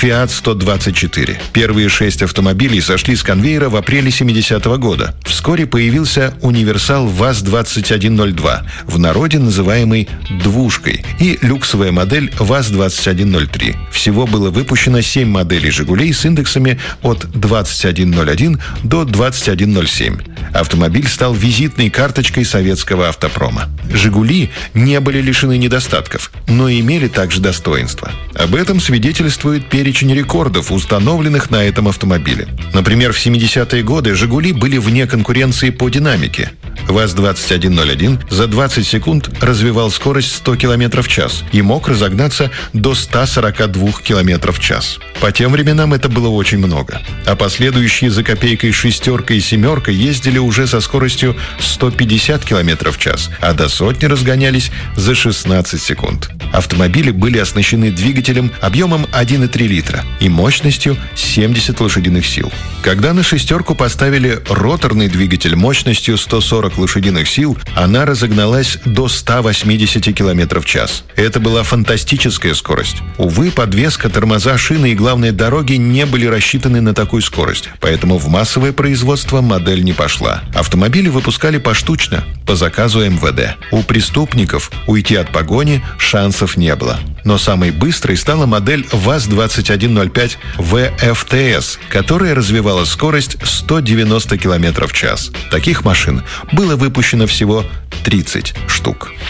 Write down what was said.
Fiat 124. Первые 6 автомобилей сошли с конвейера в апреле 70-го года. Вскоре появился универсал ВАЗ-2102, в народе называемый «двушкой», и люксовая модель ВАЗ-2103. Всего было выпущено 7 моделей «Жигулей» с индексами от 2101 до 2107. Автомобиль стал визитной карточкой советского автопрома. «Жигули» не были лишены недостатков, но имели также достоинства. Об этом свидетельствует перечень рекордов, установленных на этом автомобиле. Например, в 70-е годы «Жигули» были вне конкуренции по динамике. ВАЗ-2101 за 20 секунд развивал скорость 100 км в час и мог разогнаться до 142 км в час. По тем временам это было очень много. А последующие за копейкой «шестерка» и «семерка» ездили уже со скоростью 150 км в час, а до сотни разгонялись за 16 секунд. Автомобили были оснащены двигателем объемом 1,3 литра и мощностью 70 лошадиных сил. Когда на «шестерку» поставили роторный двигатель мощностью 140 лошадиных сил, она разогналась до 180 км в час. Это была фантастическая скорость. Увы, подвеска, тормоза, шины и, главное, дороги не были рассчитаны на такую скорость, поэтому в массовое производство модель не пошла. Автомобили выпускали поштучно, по заказу МВД. У преступников уйти от погони шансов не было. Но самой быстрой стала модель ВАЗ-2105 ВФТС, которая развивала скорость 190 км в час. Таких машин было выпущено всего 30 штук.